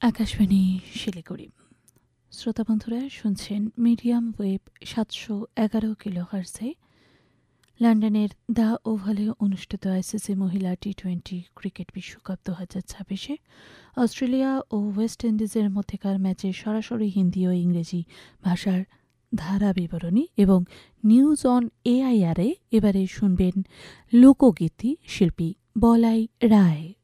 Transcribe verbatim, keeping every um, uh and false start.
আকাশবাণী শিলিগুড়ি। শ্রোতা বন্ধুরা শুনছেন মিডিয়াম ওয়েব সাতশো এগারো কিলো হার্সে লন্ডনের দ্য ওভালে অনুষ্ঠিত আইসিসি মহিলা টি টোয়েন্টি ক্রিকেট বিশ্বকাপ দু হাজার ছাব্বিশে অস্ট্রেলিয়া ও ওয়েস্ট ইন্ডিজের মধ্যেকার ম্যাচে সরাসরি হিন্দি ও ইংরেজি ভাষার ধারা বিবরণী এবং নিউজ অন এআইআরে এবারে শুনবেন লোকগীতি শিল্পী বলাই রায়।